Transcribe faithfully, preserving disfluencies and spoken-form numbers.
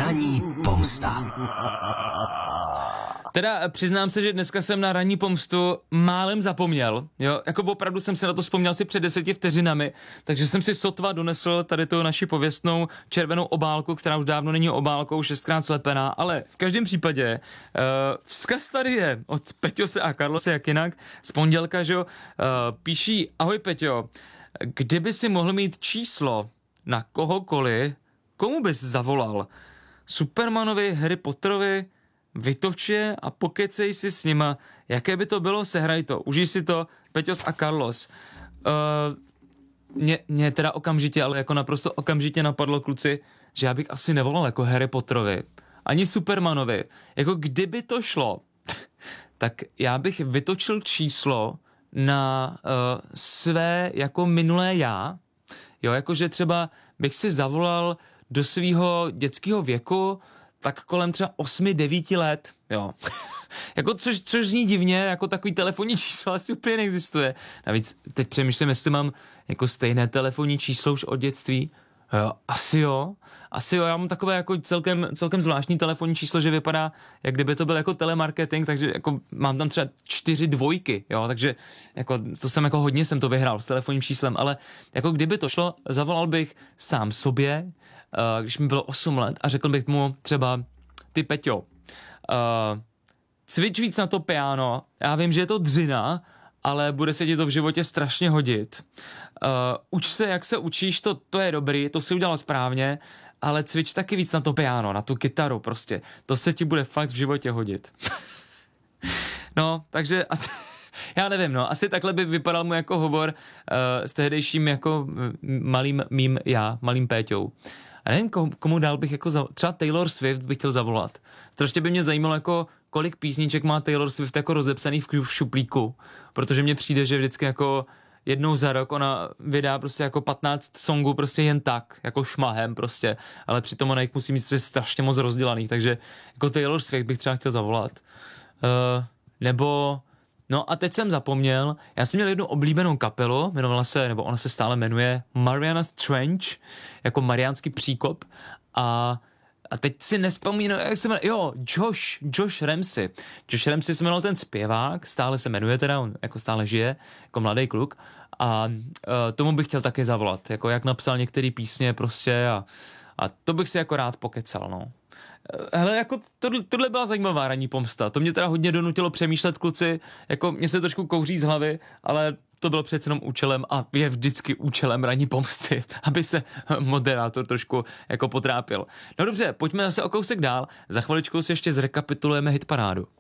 Ranní pomsta. Teda přiznám se, že dneska jsem na ranní pomstu málem zapomněl, jo, jako opravdu jsem se na to vzpomněl si před deseti vteřinami, takže jsem si sotva donesl tady tu naši pověstnou červenou obálku, která už dávno není obálkou, šestkrát slepená, ale v každém případě uh, vzkaz tady je od Peťose a Karlose, jak jinak, z pondělka, že jo, uh, píší: ahoj Peťo, kdyby si mohl mít číslo na kohokoliv, komu bys zavolal? Supermanovi, Harry Potterovi? Vytoč je a pokecej si s nima. Jaké by to bylo? Sehraj to. Užij si to. Peťos a Carlos. Uh, mě, mě teda okamžitě, ale jako naprosto okamžitě napadlo, kluci, že já bych asi nevolal jako Harry Potterovi. Ani Supermanovi. Jako kdyby to šlo, tak já bych vytočil číslo na uh, své jako minulé já. Jo, jakože třeba bych si zavolal do svýho dětského věku tak kolem třeba osmi devíti let, jo. jako což, což zní divně, jako takový telefonní číslo asi úplně neexistuje. Navíc teď přemýšlím, jestli mám jako stejné telefonní číslo už od dětství. Jo, asi jo, asi jo, já mám takové jako celkem, celkem zvláštní telefonní číslo, že vypadá, jak kdyby to byl jako telemarketing, takže jako mám tam třeba čtyři dvojky, jo, takže jako to jsem jako hodně jsem to vyhrál s telefonním číslem, ale jako kdyby to šlo, zavolal bych sám sobě, uh, když mi bylo osm let a řekl bych mu třeba: ty Peťo, uh, cvič víc na to piano, já vím, že je to dřina, ale bude se ti to v životě strašně hodit. Uh, uč se, jak se učíš, to, to je dobrý, to si udělal správně, ale cvič taky víc na to piano, na tu kytaru prostě. To se ti bude fakt v životě hodit. No, takže asi, já nevím, no, asi takhle by vypadal můj jako hovor uh, s tehdejším jako malým mým já, malým Péťou. A nevím, komu, komu dál bych jako, za, třeba Taylor Swift bych chtěl zavolat. Strašně by mě zajímalo, jako kolik písniček má Taylor Swift jako rozepsaný v, v šuplíku, protože mně přijde, že vždycky jako jednou za rok ona vydá prostě jako patnáct songů prostě jen tak, jako šmahem prostě, ale přitom ona jich musí mít strašně moc rozdělaných, takže jako Taylor Swift bych třeba chtěl zavolat. Uh, nebo, no a teď jsem zapomněl, já jsem měl jednu oblíbenou kapelu, jmenovala se, nebo ona se stále jmenuje Mariana Trench, jako Mariánský příkop, a A teď si nespomínám, jak se jmenuje, jo, Josh, Josh Ramsey. Josh Ramsey se jmenoval ten zpěvák, stále se jmenuje teda, on jako stále žije, jako mladý kluk, a uh, tomu bych chtěl taky zavolat, jako jak napsal některé písně prostě, a, a to bych si jako rád pokecal, no. Hele, jako tohle, tohle byla zajímavá ranní pomsta, to mě teda hodně donutilo přemýšlet, kluci, jako mě se trošku kouří z hlavy, ale to bylo přece jenom účelem a je vždycky účelem ranní pomsty, aby se moderátor trošku jako potrápil. No dobře, pojďme zase o kousek dál, za chviličku si ještě zrekapitulujeme hitparádu.